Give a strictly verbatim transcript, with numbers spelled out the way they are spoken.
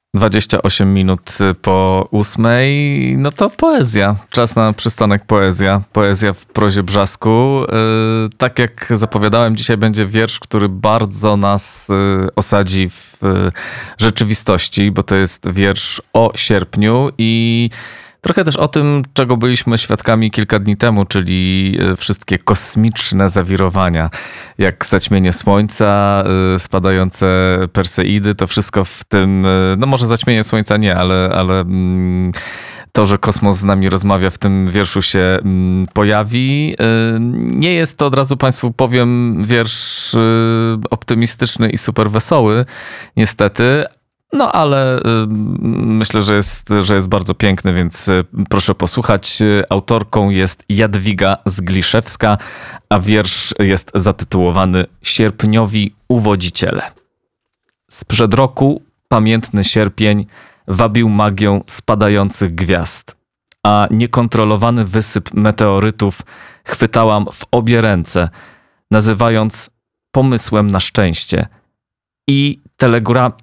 dwadzieścia osiem minut po ósmej, no to poezja. Czas na przystanek poezja. Poezja w prozie Brzasku. Yy, tak jak zapowiadałem, dzisiaj będzie wiersz, który bardzo nas yy, osadzi w yy, rzeczywistości, bo to jest wiersz o sierpniu i trochę też o tym, czego byliśmy świadkami kilka dni temu, czyli wszystkie kosmiczne zawirowania, jak zaćmienie słońca, spadające Perseidy, to wszystko w tym, no może zaćmienie słońca nie, ale, ale to, że kosmos z nami rozmawia, w tym wierszu się pojawi. Nie jest to, od razu Państwu powiem, wiersz optymistyczny i super wesoły, niestety. No ale y, myślę, że jest, że jest bardzo piękny, więc y, proszę posłuchać. Autorką jest Jadwiga Zgliszewska, a wiersz jest zatytułowany Sierpniowi uwodziciele. Sprzed roku pamiętny sierpień wabił magią spadających gwiazd, a niekontrolowany wysyp meteorytów chwytałam w obie ręce, nazywając pomysłem na szczęście i telegram